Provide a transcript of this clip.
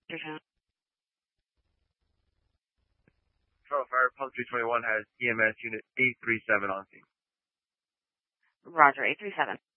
Charlotte Fire Pump 321 has EMS Unit 837 on scene. Roger, 837.